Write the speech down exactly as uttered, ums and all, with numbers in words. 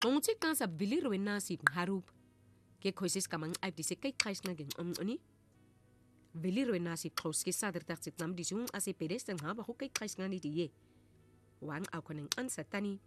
Ngongti kan sa bilir wen nasib harup. Ke khoisis kamang aib dise kay khais na gen om oni. Bilir wen nasib khos ke sadr tak sit nam disung ase pedes tang ha ba kay khais ngani diye. Wang au koneng ansa tani.